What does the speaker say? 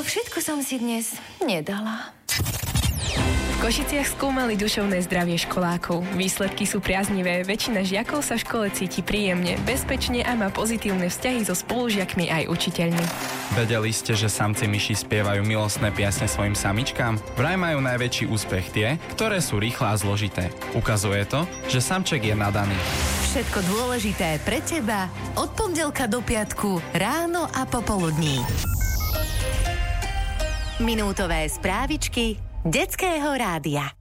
všetko som si dnes nedala. V Košiciach skúmali duševné zdravie školákov. Výsledky sú priaznivé, väčšina žiakov sa v škole cíti príjemne, bezpečne a má pozitívne vzťahy so spolužiakmi aj učiteľmi. Vedeli ste, že samci myši spievajú milostné piesne svojim samičkám? Vraj majú najväčší úspech tie, ktoré sú rýchle a zložité. Ukazuje to, že samček je nadaný. Všetko dôležité pre teba od pondelka do piatku ráno a popoludní. Minútové správičky Detského rádia.